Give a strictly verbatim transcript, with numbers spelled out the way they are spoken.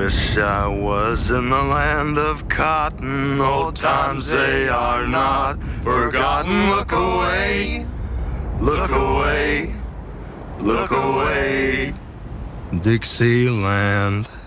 wish I was in the land of cotton. Old times, they are not forgotten. Look away, look away, look away, Dixieland.